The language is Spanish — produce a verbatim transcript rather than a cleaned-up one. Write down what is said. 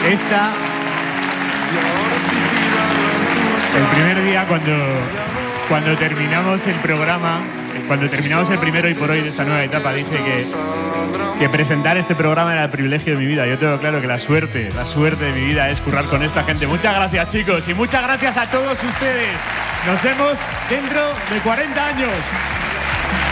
Esta, el primer día cuando, cuando terminamos el programa, cuando terminamos el primero y por hoy de esta nueva etapa, dije que, que presentar este programa era el privilegio de mi vida. Yo tengo claro que la suerte, la suerte de mi vida es currar con esta gente. Muchas gracias, chicos, y muchas gracias a todos ustedes. Nos vemos dentro de cuarenta años.